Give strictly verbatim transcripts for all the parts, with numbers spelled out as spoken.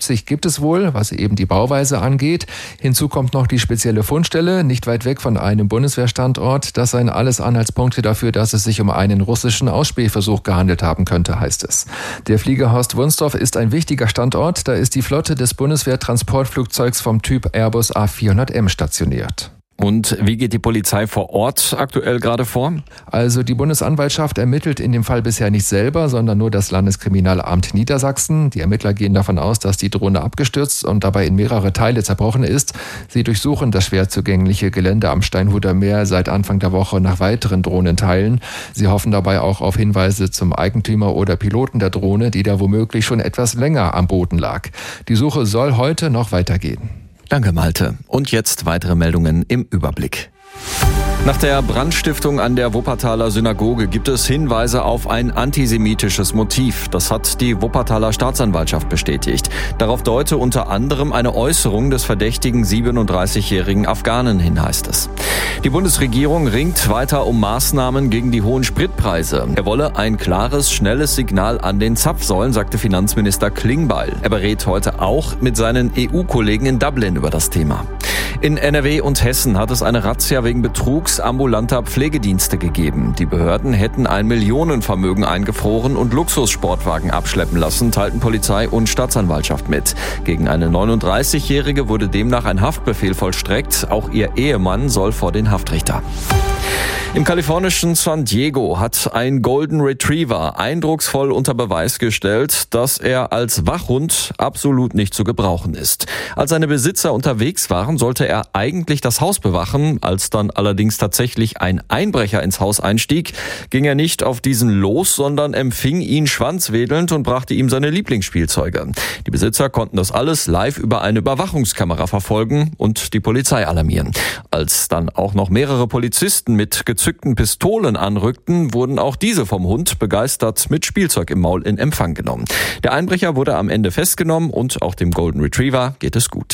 Rücksicht gibt es wohl, was eben die Bauweise angeht. Hinzu kommt noch die spezielle Fundstelle, nicht weit weg von einem Bundeswehrstandort. Das seien alles Anhaltspunkte dafür, dass es sich um einen russischen Ausspähversuch gehandelt haben könnte, heißt es. Der Flieger Horst Wunstorf ist ein wichtiger Standort. Da ist die Flotte des Bundeswehr-Transportflugzeugs vom Typ Airbus A vierhundert M stationiert. Und wie geht die Polizei vor Ort aktuell gerade vor? Also die Bundesanwaltschaft ermittelt in dem Fall bisher nicht selber, sondern nur das Landeskriminalamt Niedersachsen. Die Ermittler gehen davon aus, dass die Drohne abgestürzt und dabei in mehrere Teile zerbrochen ist. Sie durchsuchen das schwer zugängliche Gelände am Steinhuder Meer seit Anfang der Woche nach weiteren Drohnenteilen. Sie hoffen dabei auch auf Hinweise zum Eigentümer oder Piloten der Drohne, die da womöglich schon etwas länger am Boden lag. Die Suche soll heute noch weitergehen. Danke, Malte. Und jetzt weitere Meldungen im Überblick. Nach der Brandstiftung an der Wuppertaler Synagoge gibt es Hinweise auf ein antisemitisches Motiv. Das hat die Wuppertaler Staatsanwaltschaft bestätigt. Darauf deute unter anderem eine Äußerung des verdächtigen siebenunddreißigjährigen Afghanen hin, heißt es. Die Bundesregierung ringt weiter um Maßnahmen gegen die hohen Spritpreise. Er wolle ein klares, schnelles Signal an den Zapfsäulen, sagte Finanzminister Klingbeil. Er berät heute auch mit seinen E U-Kollegen in Dublin über das Thema. In N R W und Hessen hat es eine Razzia wegen Betrugs ambulanter Pflegedienste gegeben. Die Behörden hätten ein Millionenvermögen eingefroren und Luxussportwagen abschleppen lassen, teilten Polizei und Staatsanwaltschaft mit. Gegen eine neununddreißigjährige wurde demnach ein Haftbefehl vollstreckt. Auch ihr Ehemann soll vor den Haftrichter. Im kalifornischen San Diego hat ein Golden Retriever eindrucksvoll unter Beweis gestellt, dass er als Wachhund absolut nicht zu gebrauchen ist. Als seine Besitzer unterwegs waren, sollte er eigentlich das Haus bewachen. Als dann allerdings tatsächlich ein Einbrecher ins Haus einstieg, ging er nicht auf diesen los, sondern empfing ihn schwanzwedelnd und brachte ihm seine Lieblingsspielzeuge. Die Besitzer konnten das alles live über eine Überwachungskamera verfolgen und die Polizei alarmieren. Als dann auch noch mehrere Polizisten mit gezückten Pistolen anrückten, wurden auch diese vom Hund begeistert mit Spielzeug im Maul in Empfang genommen. Der Einbrecher wurde am Ende festgenommen und auch dem Golden Retriever geht es gut.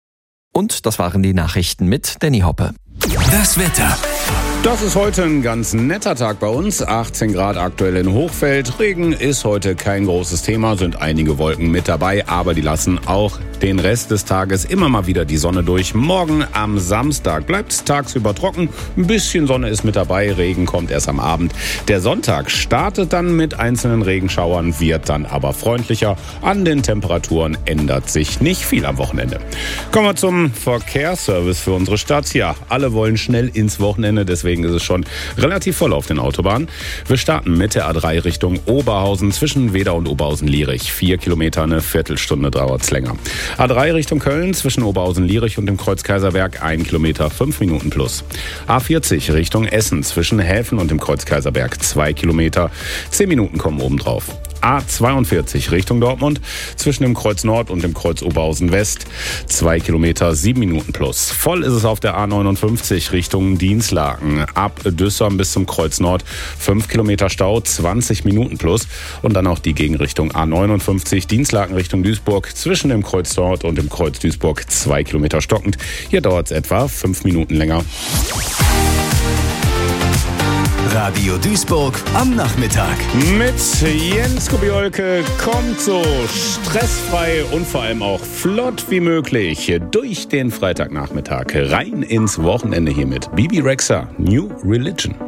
Und das waren die Nachrichten mit Danny Hoppe. Das Wetter. Das ist heute ein ganz netter Tag bei uns. achtzehn Grad aktuell in Hochfeld. Regen ist heute kein großes Thema, sind einige Wolken mit dabei, aber die lassen auch den Rest des Tages immer mal wieder die Sonne durch. Morgen am Samstag bleibt es tagsüber trocken. Ein bisschen Sonne ist mit dabei, Regen kommt erst am Abend. Der Sonntag startet dann mit einzelnen Regenschauern, wird dann aber freundlicher. An den Temperaturen ändert sich nicht viel am Wochenende. Kommen wir zum Verkehrsservice für unsere Stadt. Ja, alle wollen schnell ins Wochenende, deswegen ist es schon relativ voll auf den Autobahnen. Wir starten mit der A drei Richtung Oberhausen zwischen Wedau und Oberhausen-Lierich. Vier Kilometer, eine Viertelstunde dauert es länger. A drei Richtung Köln zwischen Oberhausen-Lierich und dem Kreuz Kaiserberg. Ein Kilometer, fünf Minuten plus. A vierzig Richtung Essen zwischen Häfen und dem Kreuz Kaiserberg. Zwei Kilometer, zehn Minuten kommen obendrauf. A zweiundvierzig Richtung Dortmund zwischen dem Kreuz Nord und dem Kreuz Oberhausen West. Zwei Kilometer, sieben Minuten plus. Voll ist es auf der A neunundfünfzig Richtung Dinslaken. Ab Düssern bis zum Kreuz Nord. Fünf Kilometer Stau, zwanzig Minuten plus. Und dann auch die Gegenrichtung A neunundfünfzig Dinslaken Richtung Duisburg zwischen dem Kreuz Nord und dem Kreuz Duisburg. Zwei Kilometer stockend. Hier dauert es etwa fünf Minuten länger. Radio Duisburg am Nachmittag. Mit Jens Kubiolke kommt so stressfrei und vor allem auch flott wie möglich durch den Freitagnachmittag rein ins Wochenende hier mit Bibi Rexha, New Religion.